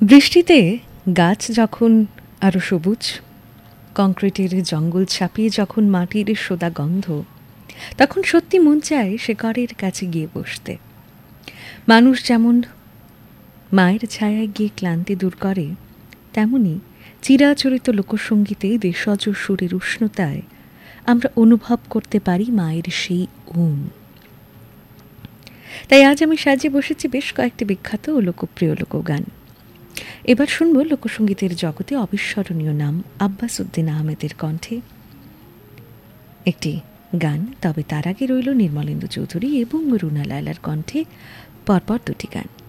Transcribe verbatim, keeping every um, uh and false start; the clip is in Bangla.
বৃষ্টিতে গাছ যখন আরো সবুজ, কংক্রিটের জঙ্গল ছাপিয়ে যখন মাটির সোদা গন্ধ, তখন সত্যি মন চায় শেকড়ের কাছে গিয়ে বসতে। মানুষ যেমন মায়ের ছায়ায় গিয়ে ক্লান্তি দূর করে, তেমনি চিরাচরিত লোকসঙ্গীতে দেশজ সুরের উষ্ণতায় আমরা অনুভব করতে পারি মায়ের সেই ওম। তাই আজ আমি সাজিয়ে বসেছি বেশ কয়েকটি বিখ্যাত ও লোকপ্রিয় লোকগান। এবার শুনব লোকসঙ্গীতের জগতে অবিস্মরণীয় নাম আব্বাস উদ্দিন আহমেদের কণ্ঠে একটি গান। তবে তার আগে রইল নির্মলেন্দু চৌধুরী এবং রুনা লায়লার কণ্ঠে পরপর দুটি গান।